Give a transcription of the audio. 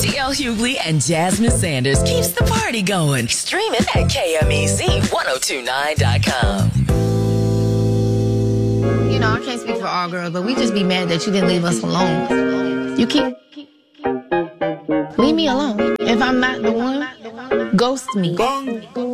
DL Hughley and Jasmine Sanders keeps the party going. Streaming at KMEZ1029.com. You know, I can't speak for all girls, but we just be mad that you didn't leave us alone. You keep... Leave me alone. If I'm not the one, ghost me.